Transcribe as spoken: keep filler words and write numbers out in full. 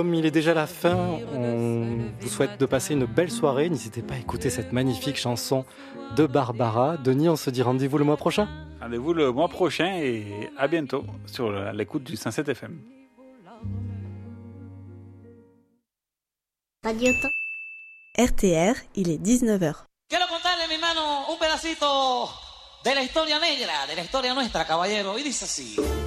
Comme il est déjà la fin, on vous souhaite de passer une belle soirée. N'hésitez pas à écouter cette magnifique chanson de Barbara. Denis, on se dit rendez-vous le mois prochain. Rendez-vous le mois prochain et à bientôt sur l'écoute du cent sept F M. Radio R T R, il est dix-neuf heures. Quiero contarle, mi hermano, un pedacito de la historia negra, de la historia nuestra, caballero, y dice así.